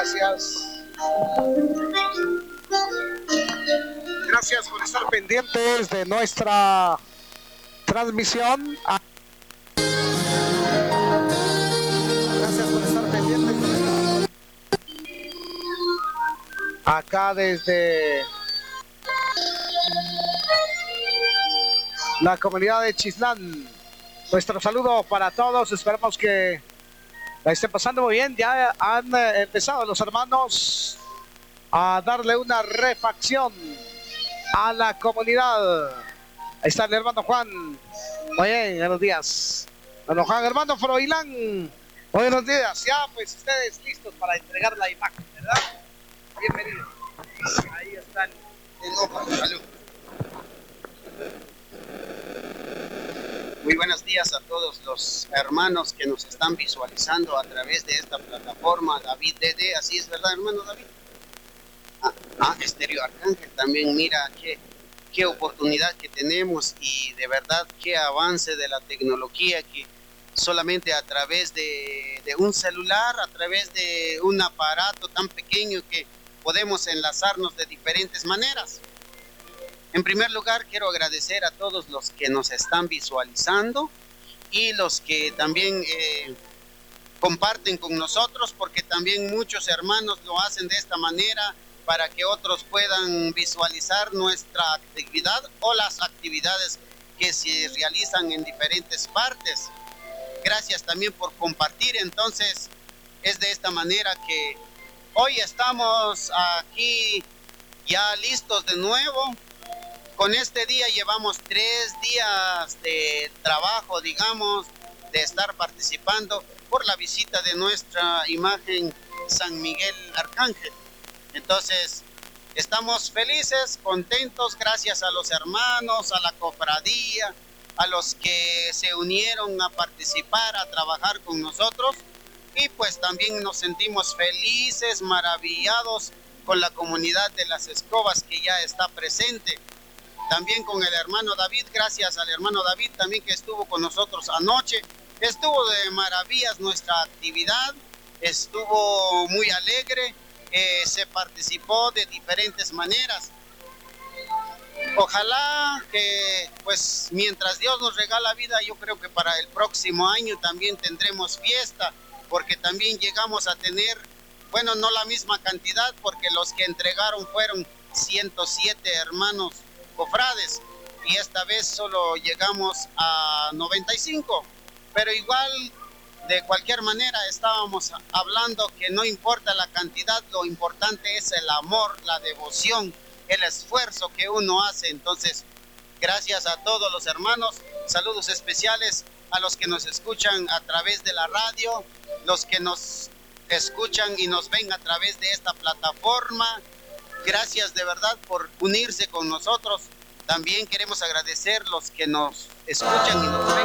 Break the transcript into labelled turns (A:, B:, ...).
A: gracias. Gracias por estar pendientes de nuestra transmisión. Gracias por estar pendientes acá desde la comunidad de Chislán. Nuestro saludo para todos. Esperamos que la estén pasando muy bien. Ya han empezado los hermanos a darle una refacción a la comunidad. Ahí está el hermano Juan. Muy bien, buenos días. Hermano Juan, hermano Froilán. Buenos días. Ya, pues ustedes listos para entregar la imagen, ¿verdad? Bienvenidos. Ahí están.
B: Salud. Muy buenos días a todos los hermanos que nos están visualizando a través de esta plataforma. David Dede, así es, ¿verdad, hermano David? Estéreo Arcángel también. Mira qué oportunidad que tenemos y de verdad qué avance de la tecnología, que solamente a través de un celular, a través de un aparato tan pequeño que podemos enlazarnos de diferentes maneras. En primer lugar, quiero agradecer a todos los que nos están visualizando y los que también comparten con nosotros, porque también muchos hermanos lo hacen de esta manera para que otros puedan visualizar nuestra actividad o las actividades que se realizan en diferentes partes. Gracias también por compartir. Entonces, es de esta manera que hoy estamos aquí ya listos de nuevo. Con este día llevamos 3 días de trabajo, digamos, de estar participando por la visita de nuestra imagen San Miguel Arcángel. Entonces, estamos felices, contentos, gracias a los hermanos, a la cofradía, a los que se unieron a participar, a trabajar con nosotros. Y pues también nos sentimos felices, maravillados con la comunidad de Las Escobas que ya está presente. También con el hermano David, gracias al hermano David también que estuvo con nosotros anoche. Estuvo de maravillas nuestra actividad, estuvo muy alegre, se participó de diferentes maneras. Ojalá que pues mientras Dios nos regala vida, yo creo que para el próximo año también tendremos fiesta, porque también llegamos a tener, bueno, no la misma cantidad, porque los que entregaron fueron 107 hermanos cofrades y esta vez solo llegamos a 95, pero igual de cualquier manera estábamos hablando que no importa la cantidad, lo importante es el amor, la devoción, el esfuerzo que uno hace. Entonces, gracias a todos los hermanos, saludos especiales a los que nos escuchan a través de la radio, los que nos escuchan y nos ven a través de esta plataforma. Gracias de verdad por unirse con nosotros. También queremos agradecer los que nos escuchan y nos ven